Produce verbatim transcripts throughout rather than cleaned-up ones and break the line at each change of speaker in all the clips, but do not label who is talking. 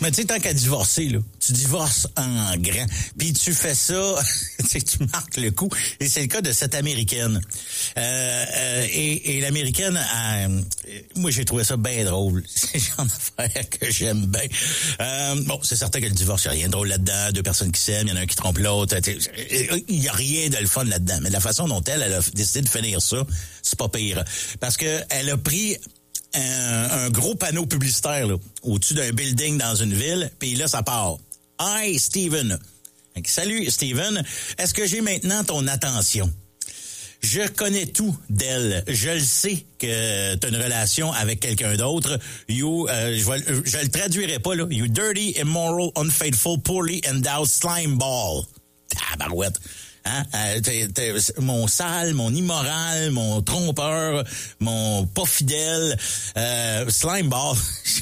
Mais tu sais, tant qu'à divorcer, là, tu divorces en grand. Puis tu fais ça, tu marques le coup. Et c'est le cas de cette Américaine. Euh, euh, et, et l'Américaine, euh, moi, j'ai trouvé ça bien drôle. C'est le genre d'affaire que j'aime bien. Euh, bon, c'est certain que le divorce, il n'y a rien de drôle là-dedans. Deux personnes qui s'aiment, il y en a un qui trompe l'autre. Il n'y a rien de le fun là-dedans. Mais la façon dont elle, elle a décidé de finir ça, c'est pas pire. Parce que elle a pris un, un gros panneau publicitaire là, au-dessus d'un building dans une ville, puis là, ça part. « Hi, Steven. » Salut, Steven. Est-ce que j'ai maintenant ton attention? Je connais tout d'elle. Je le sais que tu as une relation avec quelqu'un d'autre. You, euh, je, vais, je le traduirai pas, là. You dirty, immoral, unfaithful, poorly endowed slime ball. Tabarouette. Hein? Euh, t'es, t'es, mon sale, mon immoral, mon trompeur, mon pas fidèle, euh, slime ball.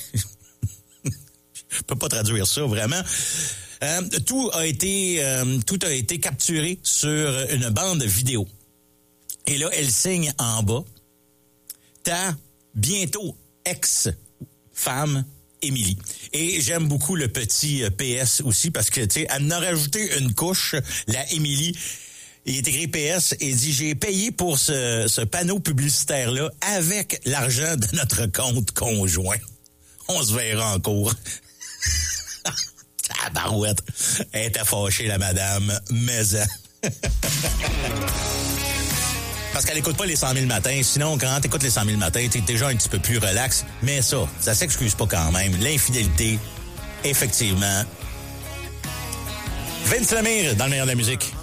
Je peux pas traduire ça vraiment. Euh, tout a été, euh, tout a été capturé sur une bande vidéo. Et là, elle signe en bas. Ta bientôt ex-femme Émilie. Et j'aime beaucoup le petit P S aussi parce que, tu sais, elle en a rajouté une couche, la Émilie. Il est écrit P S et dit « J'ai payé pour ce, ce panneau publicitaire-là avec l'argent de notre compte conjoint. On se verra en cours. » Tabarouette. Elle était fâchée, la madame, mais... Parce qu'elle écoute pas les cent mille matins. Sinon, quand t'écoutes les cent mille matins, t'es déjà un petit peu plus relax. Mais ça, ça s'excuse pas quand même. L'infidélité, effectivement. Vince Lemire, dans le meilleur de la musique.